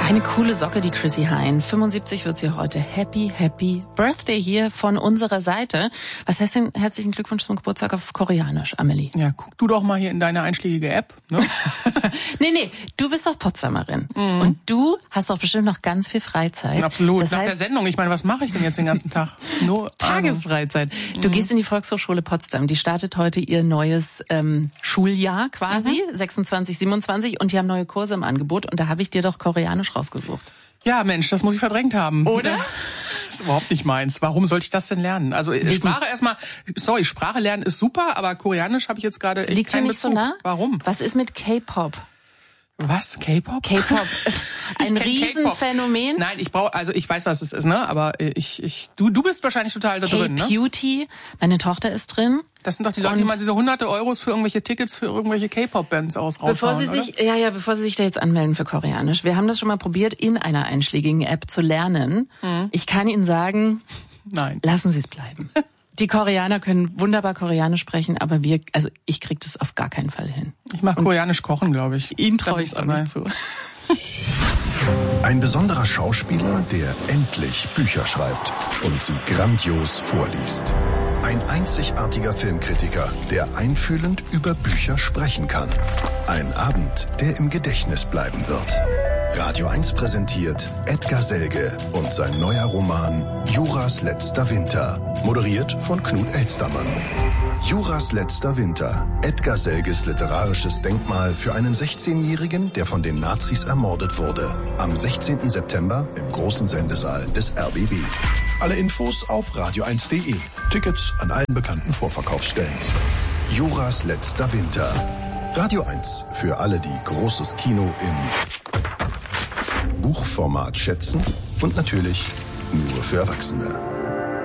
Eine coole Socke, die Chrissy Hine. 75 wird sie heute. Happy, happy Birthday hier von unserer Seite. Was heißt denn herzlichen Glückwunsch zum Geburtstag auf Koreanisch, Amelie? Ja, guck du doch mal hier in deine einschlägige App. Ne? Nee, du bist doch Potsdamerin. Mhm. Und du hast doch bestimmt noch ganz viel Freizeit. Absolut. Das heißt, der Sendung, ich meine, was mache ich denn jetzt den ganzen Tag? Nur Tagesfreizeit. Du gehst in die Volkshochschule Potsdam. Die startet heute ihr neues Schuljahr quasi, 26, 27. Und die haben neue Kurse im Angebot. Und da habe ich dir doch Koreanisch rausgesucht. Ja, Mensch, das muss ich verdrängt haben. Oder? Das ist überhaupt nicht meins. Warum sollte ich das denn lernen? Also Sprache lernen ist super, aber Koreanisch habe ich jetzt gerade echt keinen Bezug. Liegt dir nicht so nah? Warum? Was ist mit K-Pop? Was? K-Pop? K-Pop. Ein Riesenphänomen. Nein, ich weiß, was es ist, ne? Aber du bist wahrscheinlich total da drin, ne? K-Beauty. Meine Tochter ist drin. Das sind doch die Leute, die mal diese hunderte Euros für irgendwelche Tickets für irgendwelche K-Pop-Bands raushauen. Bevor sie sich da jetzt anmelden für Koreanisch. Wir haben das schon mal probiert, in einer einschlägigen App zu lernen. Ich kann Ihnen sagen, nein, lassen Sie es bleiben. Die Koreaner können wunderbar Koreanisch sprechen, aber ich krieg das auf gar keinen Fall hin. Ich mag Koreanisch kochen, glaube ich. Ihnen traue ich es auch nicht zu. Ein besonderer Schauspieler, der endlich Bücher schreibt und sie grandios vorliest. Ein einzigartiger Filmkritiker, der einfühlend über Bücher sprechen kann. Ein Abend, der im Gedächtnis bleiben wird. Radio 1 präsentiert Edgar Selge und sein neuer Roman Juras letzter Winter, moderiert von Knut Elstermann. Juras letzter Winter, Edgar Selges literarisches Denkmal für einen 16-Jährigen, der von den Nazis ermordet wurde. Am 16. September im großen Sendesaal des RBB. Alle Infos auf radio1.de. Tickets an allen bekannten Vorverkaufsstellen. Juras letzter Winter. Radio 1 für alle, die großes Kino im Buchformat schätzen und natürlich nur für Erwachsene.